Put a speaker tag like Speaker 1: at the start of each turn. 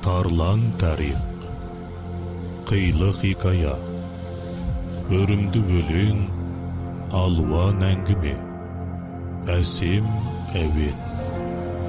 Speaker 1: тарлан тарих, қилы хикая, өрімді өлең, алуан әңгіме, әсем әуен.